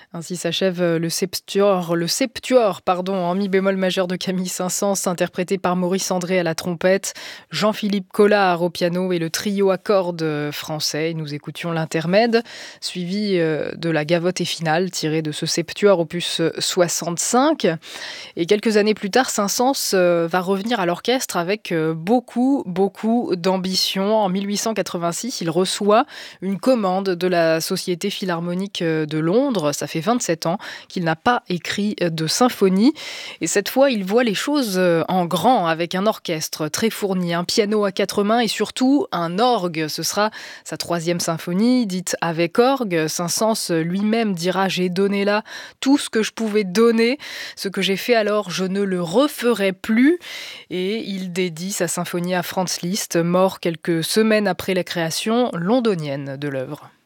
Ainsi s'achève le septuor en mi bémol majeur de Camille Saint-Saëns, interprété par Maurice André à la trompette, Jean-Philippe Collard au piano et le trio à cordes français. Nous écoutions l'intermède, suivi de la gavotte et finale, tirée de ce septuor opus 65. Et quelques années plus tard, Saint-Saëns va revenir à l'orchestre avec beaucoup d'ambition. En 1886, il reçoit une commande de la Société Philharmonique de Londres. Ça fait 27 ans qu'il n'a pas écrit de symphonie. Et cette fois, il voit les choses en grand, avec un orchestre très fourni, un piano à quatre mains et surtout un orgue. Ce sera sa troisième symphonie, dite avec orgue. Saint-Saëns lui-même dira: j'ai donné là tout ce que je pouvais donner. Ce que j'ai fait alors, je ne le referai plus. Et il dédie sa symphonie à Franz Liszt, mort quelques semaines après la création londonienne de l'œuvre.